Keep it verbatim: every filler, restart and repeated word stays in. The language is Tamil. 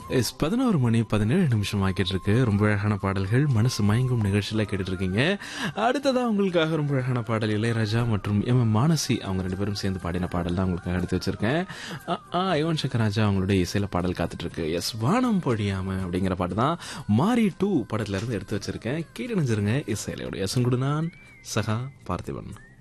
எஸ் பதினோரு மணி பதினேழு நிமிஷம் ஆக்கிட்டு இருக்கு. ரொம்ப அழகான பாடல்கள் மனசு மயங்கும் நிகழ்ச்சியில் கேட்டுட்டு இருக்கீங்க. அடுத்ததான் உங்களுக்காக ரொம்ப அழகான பாடல் இளையராஜா மற்றும் எம் எம் மானசி அவங்க ரெண்டு பேரும் சேர்ந்து பாடின பாடல் தான் உங்களுக்காக எடுத்து வச்சிருக்கேன். யுவன் சங்கர் ராஜா அவங்களுடைய இசையில பாடல் காத்துட்டு இருக்கு. எஸ் வானம் பொழியாம அப்படிங்கிற பாட்டு தான் மாரி டூ படத்துல இருந்து எடுத்து வச்சிருக்கேன். கேட்டு நினைச்சிருங்க. இசையிலையோட எஸ் குடு நான் சகா பார்த்திபன்.